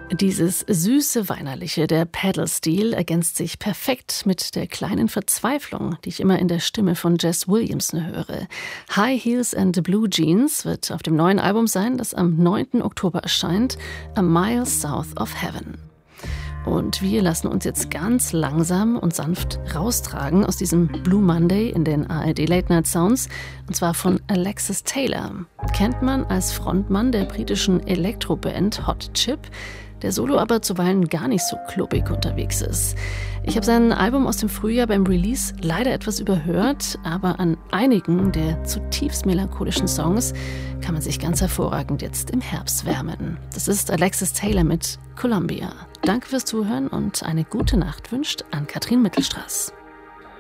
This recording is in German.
Dieses süße Weinerliche, der Pedal-Stil, ergänzt sich perfekt mit der kleinen Verzweiflung, die ich immer in der Stimme von Jess Williamson höre. High Heels and Blue Jeans wird auf dem neuen Album sein, das am 9. Oktober erscheint, A Mile South of Heaven. Und wir lassen uns jetzt ganz langsam und sanft raustragen aus diesem Blue Monday in den ARD Late Night Sounds, und zwar von Alexis Taylor. Kennt man als Frontmann der britischen Elektroband Hot Chip, der solo aber zuweilen gar nicht so klubbig unterwegs ist. Ich habe sein Album aus dem Frühjahr beim Release leider etwas überhört, aber an einigen der zutiefst melancholischen Songs kann man sich ganz hervorragend jetzt im Herbst wärmen. Das ist Alexis Taylor mit Columbia. Danke fürs Zuhören und eine gute Nacht wünscht Ann-Kathrin Mittelstraß.